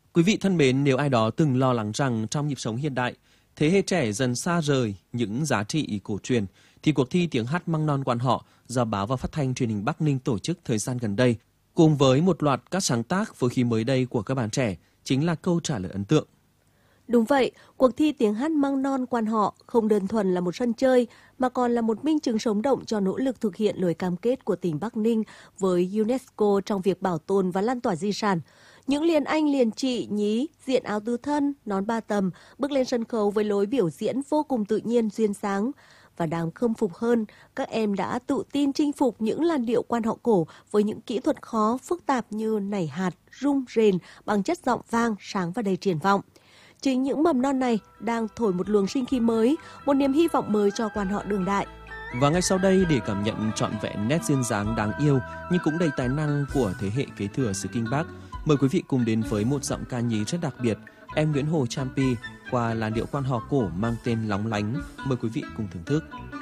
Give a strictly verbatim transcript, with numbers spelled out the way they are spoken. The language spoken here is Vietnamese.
Quý vị thân mến, nếu ai đó từng lo lắng rằng trong nhịp sống hiện đại, thế hệ trẻ dần xa rời những giá trị cổ truyền, thì cuộc thi tiếng hát Măng Non Quan Họ do Báo và Phát thanh Truyền hình Bắc Ninh tổ chức thời gian gần đây, cùng với một loạt các sáng tác với khí mới đây của các bạn trẻ, chính là câu trả lời ấn tượng. Đúng vậy, cuộc thi tiếng hát Măng Non Quan Họ không đơn thuần là một sân chơi, mà còn là một minh chứng sống động cho nỗ lực thực hiện lời cam kết của tỉnh Bắc Ninh với UNESCO trong việc bảo tồn và lan tỏa di sản. Những liền anh liền chị nhí, diện áo tứ thân, nón ba tầm, bước lên sân khấu với lối biểu diễn vô cùng tự nhiên, duyên dáng. Và đáng khâm phục hơn, các em đã tự tin chinh phục những làn điệu quan họ cổ với những kỹ thuật khó, phức tạp như nảy hạt, rung, rền bằng chất giọng vang, sáng và đầy triển vọng. Chính những mầm non này đang thổi một luồng sinh khí mới, một niềm hy vọng mới cho quan họ đương đại. Và ngay sau đây, để cảm nhận trọn vẹn nét duyên dáng đáng yêu nhưng cũng đầy tài năng của thế hệ kế thừa xứ Kinh Bắc, mời quý vị cùng đến với một giọng ca nhí rất đặc biệt, em Nguyễn Hồ Champi qua làn điệu quan họ cổ mang tên Lóng Lánh. Mời quý vị cùng thưởng thức.